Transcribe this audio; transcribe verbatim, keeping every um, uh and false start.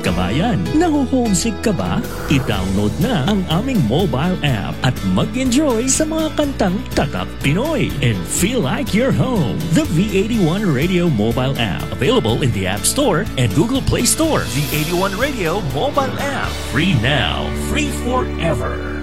kabayan. Naho-homesick ka ba? I-download na ang aming mobile app at mag-enjoy sa mga kantang tatak Pinoy and feel like you're home. The V eighty-one Radio mobile app, available in the App Store and Google Play Store. V eighty-one Radio mobile app, free now, free forever.